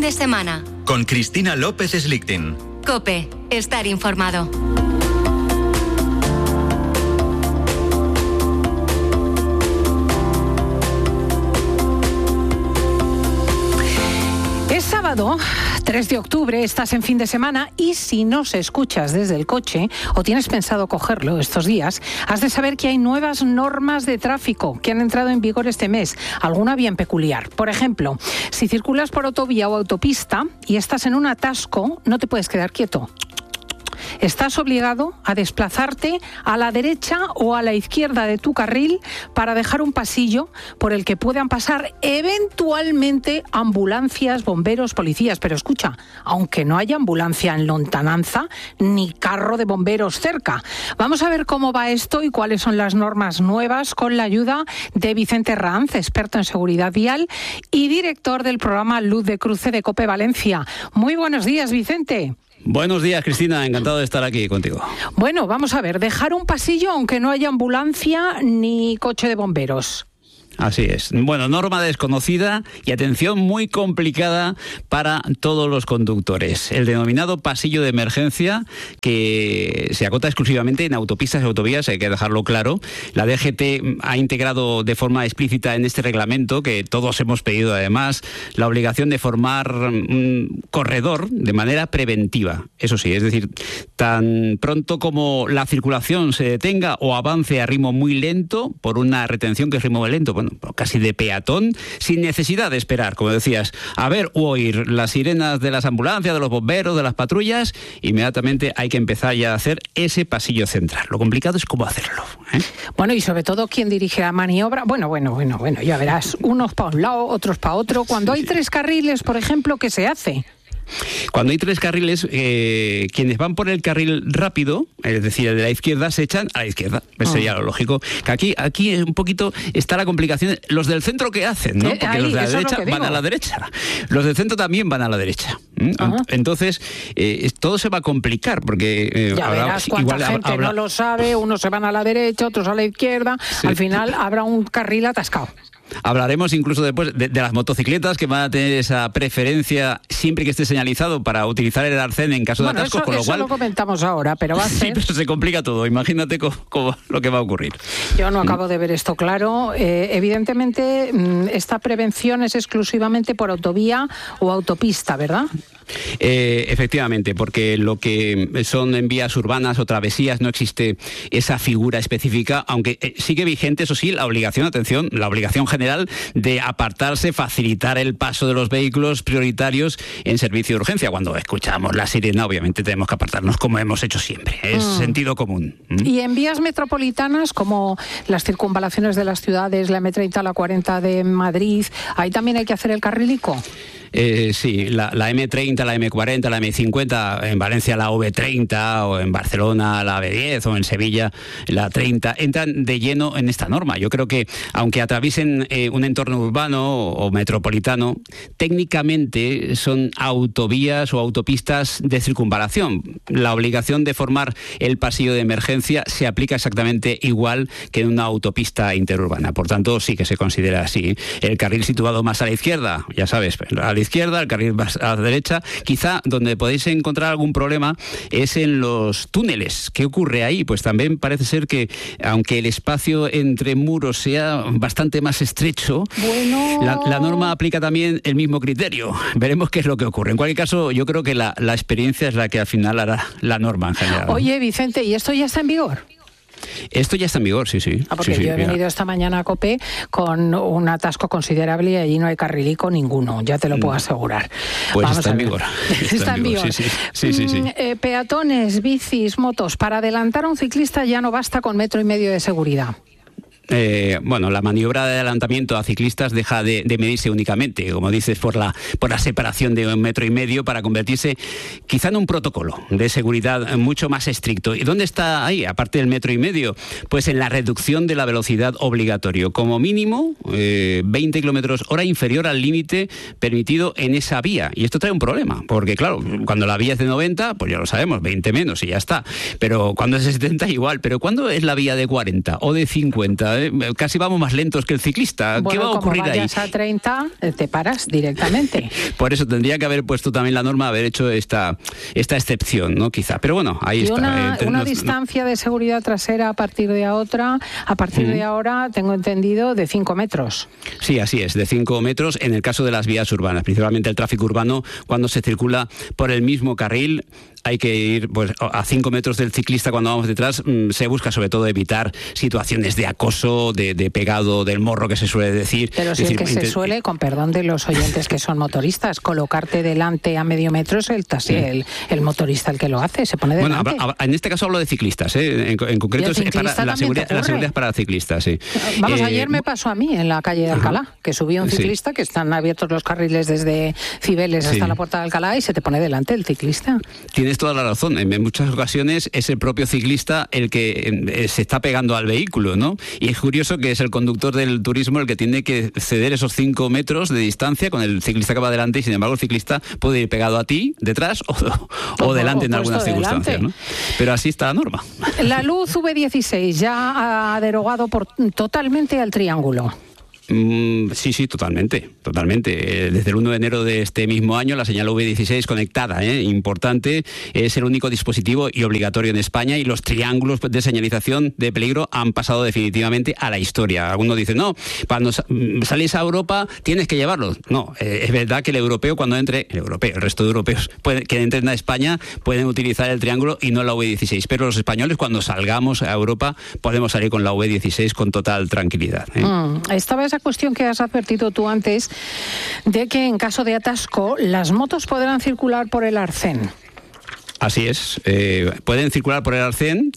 de semana. Con Cristina López Slichting. COPE. Estar informado. Es sábado, 3 de octubre, estás en fin de semana y si nos escuchas desde el coche o tienes pensado cogerlo estos días, has de saber que hay nuevas normas de tráfico que han entrado en vigor este mes, alguna bien peculiar. Por ejemplo, si circulas por autovía o autopista y estás en un atasco, no te puedes quedar quieto. Estás obligado a desplazarte a la derecha o a la izquierda de tu carril para dejar un pasillo por el que puedan pasar eventualmente ambulancias, bomberos, policías. Pero escucha, aunque no haya ambulancia en lontananza ni carro de bomberos cerca. Vamos a ver cómo va esto y cuáles son las normas nuevas con la ayuda de Vicente Ranz, experto en seguridad vial y director del programa Luz de Cruce de COPE Valencia. Muy buenos días, Vicente. Buenos días, Cristina. Encantado de estar aquí contigo. Bueno, vamos a ver. Dejar un pasillo aunque no haya ambulancia ni coche de bomberos. Así es. Bueno, norma desconocida y atención muy complicada para todos los conductores. El denominado pasillo de emergencia, que se acota exclusivamente en autopistas y autovías, hay que dejarlo claro. La DGT ha integrado de forma explícita en este reglamento, que todos hemos pedido además, la obligación de formar un corredor de manera preventiva. Eso sí, es decir, tan pronto como la circulación se detenga o avance a ritmo muy lento, por una retención que es ritmo lento, bueno, casi de peatón, sin necesidad de esperar, como decías, a ver o oír las sirenas de las ambulancias, de los bomberos, de las patrullas, inmediatamente hay que empezar ya a hacer ese pasillo central. Lo complicado es cómo hacerlo, ¿eh? Bueno, y sobre todo quién dirige la maniobra. Bueno, ya verás, unos para un lado, otros para otro. Cuando hay 3 carriles, por ejemplo, ¿qué se hace? Cuando hay 3 carriles, quienes van por el carril rápido, es decir, el de la izquierda, se echan a la izquierda. Eso sería lo lógico. Que aquí un poquito está la complicación. Los del centro, ¿qué hacen? ¿No? Porque los de la derecha van a la derecha. Los del centro también van a la derecha. Entonces, todo se va a complicar, porque ya verás cuánta gente no lo sabe. Unos se van a la derecha, otros a la izquierda. Sí. Al final habrá un carril atascado. Hablaremos incluso después de las motocicletas, que van a tener esa preferencia siempre que esté señalizado para utilizar el arcén en caso de atascos, con lo cual... Eso lo comentamos ahora, pero va a ser... Sí, pero se complica todo. Imagínate cómo lo que va a ocurrir. Yo no acabo de ver esto claro. Evidentemente, esta prevención es exclusivamente por autovía o autopista, ¿verdad? Efectivamente, porque lo que son en vías urbanas o travesías no existe esa figura específica, aunque sigue vigente, eso sí, la obligación general de apartarse, facilitar el paso de los vehículos prioritarios en servicio de urgencia. Cuando escuchamos la sirena, obviamente tenemos que apartarnos, como hemos hecho siempre. Es sentido común. Y en vías metropolitanas, como las circunvalaciones de las ciudades, la M30, la 40 de Madrid, ahí también hay que hacer el carrilico. Sí, la M30, la M40, la M50, en Valencia la V30, o en Barcelona la B10, o en Sevilla la 30, entran de lleno en esta norma. Yo creo que, aunque atraviesen un entorno urbano o metropolitano, técnicamente son autovías o autopistas de circunvalación. La obligación de formar el pasillo de emergencia se aplica exactamente igual que en una autopista interurbana. Por tanto, sí que se considera así. El carril situado más a la izquierda, ya sabes, a la izquierda, el carril más a la derecha. Quizá donde podéis encontrar algún problema es en los túneles. ¿Qué ocurre ahí? Pues también parece ser que, aunque el espacio entre muros sea bastante más estrecho, la norma aplica también el mismo criterio. Veremos qué es lo que ocurre. En cualquier caso, yo creo que la experiencia es la que al final hará la norma en general. Oye, Vicente, ¿y esto ya está en vigor? Esto ya está en vigor, sí. Porque yo he venido esta mañana a COPE con un atasco considerable y allí no hay carrilico ninguno, ya te lo puedo asegurar. Pues vamos está en vigor. Está en vigor. Sí. Peatones, bicis, motos, para adelantar a un ciclista ya no basta con 1,5 metros de seguridad. La maniobra de adelantamiento a ciclistas deja de medirse únicamente, como dices, por la separación de 1,5 metros para convertirse quizá en un protocolo de seguridad mucho más estricto. ¿Y dónde está ahí, aparte del 1,5 metros? Pues en la reducción de la velocidad obligatorio. Como mínimo, 20 km/h inferior al límite permitido en esa vía. Y esto trae un problema, porque claro, cuando la vía es de 90, pues ya lo sabemos, 20 menos y ya está. Pero cuando es de 70, igual. Pero ¿cuándo es la vía de 40 o de 50? casi vamos más lentos que el ciclista. Bueno, ¿qué va a ocurrir como vayas ahí? a 30, te paras directamente. Por eso tendría que haber puesto también la norma, haber hecho esta excepción, ¿no? Quizá. Pero bueno, ahí y está. Una distancia de seguridad trasera a partir de ahora, tengo entendido, de 5 metros. Sí, así es, de 5 metros en el caso de las vías urbanas, principalmente el tráfico urbano, cuando se circula por el mismo carril. Hay que ir pues, a 5 metros del ciclista cuando vamos detrás. Se busca sobre todo evitar situaciones de acoso, de pegado del morro que se suele decir. Pero si el que se suele, con perdón de los oyentes que son motoristas, colocarte delante a medio metro es el motorista el que lo hace, se pone delante. Bueno, en este caso hablo de ciclistas, en concreto es para la seguridad es para ciclistas, sí. Vamos, ayer me pasó a mí en la calle de Alcalá, que subí un ciclista, que están abiertos los carriles desde Cibeles hasta la Puerta de Alcalá y se te pone delante el ciclista. Tienes toda la razón. En muchas ocasiones es el propio ciclista el que se está pegando al vehículo, ¿no? Y es curioso que es el conductor del turismo el que tiene que ceder esos 5 metros de distancia con el ciclista que va delante y sin embargo el ciclista puede ir pegado a ti, detrás o delante en algunas circunstancias, ¿no? Pero así está la norma. La luz V16 ya ha derogado totalmente al triángulo. Sí, totalmente. Desde el 1 de enero de este mismo año, la señal V16 conectada, importante, es el único dispositivo y obligatorio en España, y los triángulos de señalización de peligro han pasado definitivamente a la historia. Algunos dicen, no, cuando salís a Europa tienes que llevarlo. No, es verdad que el resto de europeos que entren a España pueden utilizar el triángulo y no la V16, pero los españoles cuando salgamos a Europa podemos salir con la V16 con total tranquilidad. Esta vez cuestión que has advertido tú antes de que en caso de atasco las motos podrán circular por el arcén. Así es, pueden circular por el arcén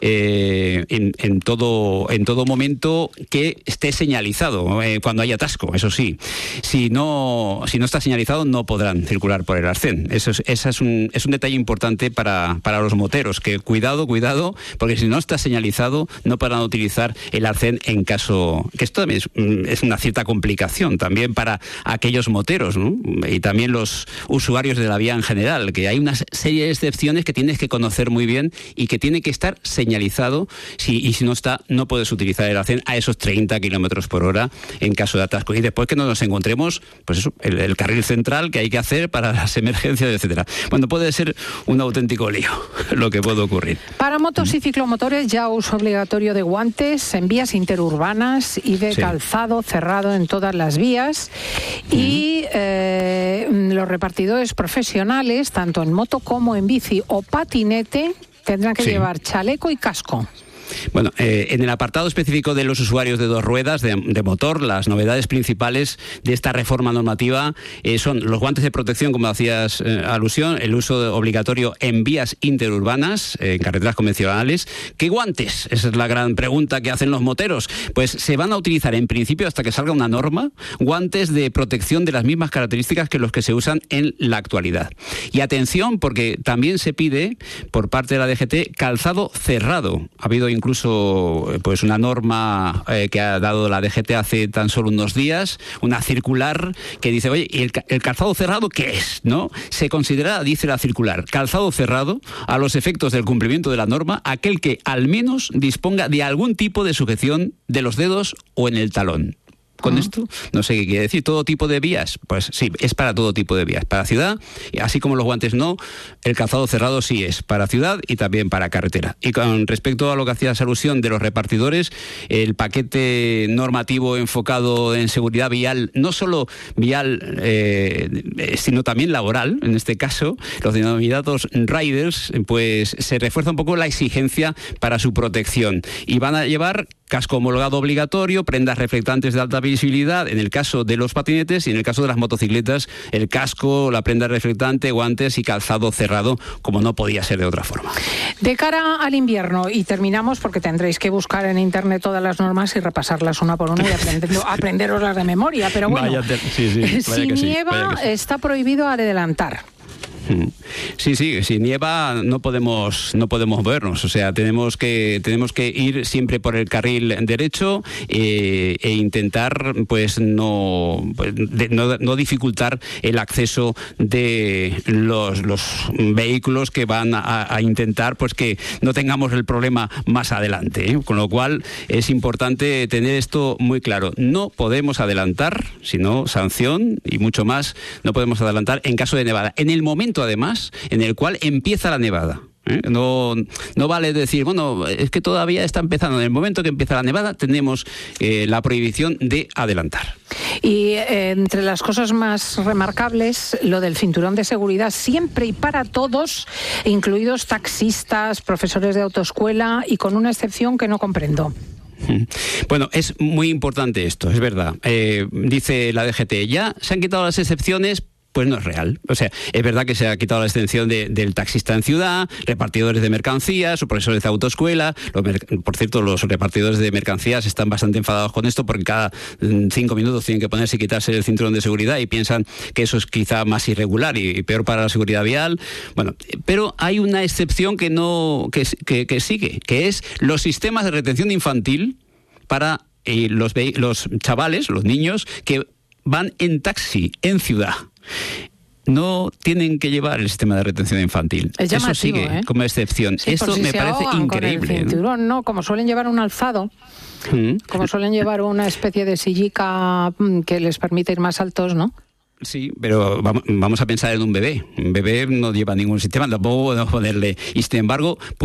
en todo momento que esté señalizado, cuando haya atasco, eso sí. Si no está señalizado no podrán circular por el arcén. Ese es un detalle importante para los moteros, que cuidado, porque si no está señalizado no podrán utilizar el arcén en caso... que esto también es una cierta complicación también para aquellos moteros, ¿no? Y también los usuarios de la vía en general, que hay una serie de excepciones que tienes que conocer muy bien y que tiene que estar señalizado, y si no está, no puedes utilizar el arcén a esos 30 kilómetros por hora en caso de atasco. Y después que nos encontremos, pues eso, el carril central que hay que hacer para las emergencias, etcétera. Bueno, puede ser un auténtico lío lo que puede ocurrir. Para motos y ciclomotores, ya uso obligatorio de guantes en vías interurbanas y de calzado cerrado en todas las vías. Y los repartidores profesionales, tanto en moto como en bici o patinete, tendrán que llevar chaleco y casco. Bueno, en el apartado específico de los usuarios de dos ruedas de motor, las novedades principales de esta reforma normativa son los guantes de protección, como hacías alusión, el uso obligatorio en vías interurbanas, en carreteras convencionales. ¿Qué guantes? Esa es la gran pregunta que hacen los moteros. Pues se van a utilizar en principio, hasta que salga una norma, guantes de protección de las mismas características que los que se usan en la actualidad. Y atención, porque también se pide por parte de la DGT calzado cerrado. Ha habido incluso pues una norma que ha dado la DGT hace tan solo unos días, una circular que dice, oye, ¿y el calzado cerrado qué es? ¿No? Se considera, dice la circular, calzado cerrado a los efectos del cumplimiento de la norma, aquel que al menos disponga de algún tipo de sujeción de los dedos o en el talón. Con esto, no sé qué quiere decir. ¿Todo tipo de vías? Pues sí, es para todo tipo de vías. Para ciudad, así como los guantes no, el calzado cerrado sí es para ciudad y también para carretera. Y con respecto a lo que hacías alusión de los repartidores, el paquete normativo enfocado en seguridad vial, no solo vial, sino también laboral, en este caso, los denominados riders, pues se refuerza un poco la exigencia para su protección. Y van a llevar casco homologado obligatorio, prendas reflectantes de alta visibilidad en el caso de los patinetes, y en el caso de las motocicletas el casco, la prenda reflectante, guantes y calzado cerrado, como no podía ser de otra forma. De cara al invierno, y terminamos porque tendréis que buscar en internet todas las normas y repasarlas una por una y aprenderoslas de memoria, pero bueno, si nieva está prohibido adelantar. Sí, si nieva no podemos movernos, o sea, tenemos que ir siempre por el carril derecho e intentar pues no dificultar el acceso de los vehículos que van a intentar pues que no tengamos el problema más adelante, ¿eh? Con lo cual es importante tener esto muy claro. No podemos adelantar, sino sanción y mucho más, no podemos adelantar en caso de nevada. En el momento además en el cual empieza la nevada. No vale decir, bueno, es que todavía está empezando. En el momento que empieza la nevada tenemos la prohibición de adelantar. Y entre las cosas más remarcables, lo del cinturón de seguridad siempre y para todos, incluidos taxistas, profesores de autoescuela, y con una excepción que no comprendo. Bueno, es muy importante esto, es verdad. Dice la DGT, ya se han quitado las excepciones. Pues no es real. O sea, es verdad que se ha quitado la exención del taxista en ciudad, repartidores de mercancías o profesores de autoescuela. Por cierto, los repartidores de mercancías están bastante enfadados con esto porque cada 5 minutos tienen que ponerse y quitarse el cinturón de seguridad y piensan que eso es quizá más irregular y peor para la seguridad vial. Bueno, pero hay una excepción que sigue, que es los sistemas de retención infantil para los chavales, los niños que van en taxi en ciudad. No tienen que llevar el sistema de retención infantil. Es llamativo, eso sigue como excepción. Sí, esto me parece increíble. Con el cinturón, ¿no? Como suelen llevar un alzado, como suelen llevar una especie de sillica que les permite ir más altos, ¿no? Sí, pero vamos a pensar en un bebé. Un bebé no lleva ningún sistema, tampoco podemos ponerle. Y sin embargo,